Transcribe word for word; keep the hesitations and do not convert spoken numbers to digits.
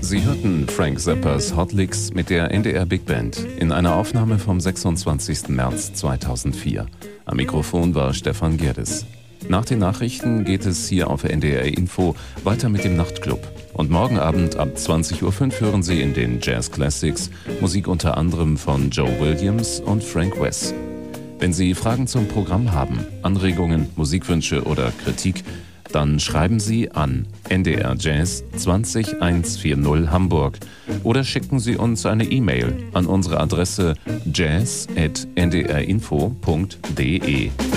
Sie hörten Frank Zappas Hot Licks mit der N D R Big Band in einer Aufnahme vom sechsundzwanzigsten März zweitausendvier. Am Mikrofon war Stefan Gerdes. Nach den Nachrichten geht es hier auf N D R Info weiter mit dem Nachtclub. Und morgen Abend ab zwanzig Uhr fünf hören Sie in den Jazz Classics Musik unter anderem von Joe Williams und Frank Wess. Wenn Sie Fragen zum Programm haben, Anregungen, Musikwünsche oder Kritik, dann schreiben Sie an N D R Jazz zwanzig hundertvierzig Hamburg oder schicken Sie uns eine E-Mail an unsere Adresse jazz at n d r info punkt d e.